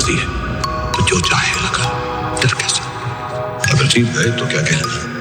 मर्जी है, तो जो चाहे लगा, डर कैसे? अगर जीत गए तो क्या कहना?